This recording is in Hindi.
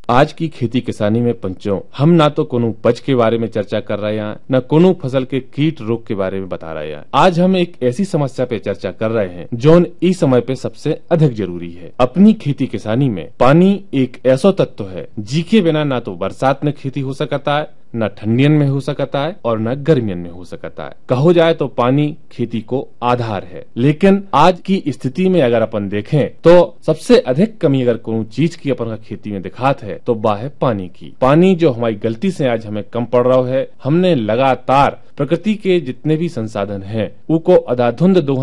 आज की खेती किसानी में पंचों हम ना तो कोनो उपज के बारे में चर्चा कर रहे हैं, न कोनो फसल के कीट रोग के बारे में बता रहे हैं। आज हम एक ऐसी समस्या पे चर्चा कर रहे हैं जो इस समय पे सबसे अधिक जरूरी है। अपनी खेती किसानी में पानी एक ऐसा तत्व है जिसके बिना ना तो बरसात में खेती हो सकता है, न ठंडियन में हो सकता है और न गर्मियन में हो सकता है। कहो जाए तो पानी खेती को आधार है, लेकिन आज की स्थिति में अगर अपन देखें तो सबसे अधिक कमी अगर कोई चीज की अपन खेती में दिखात है तो वह है पानी की। पानी जो हमारी गलती से आज हमें कम पड़ रहा है। हमने लगातार प्रकृति के जितने भी संसाधन हैं उनको अंधाधुंध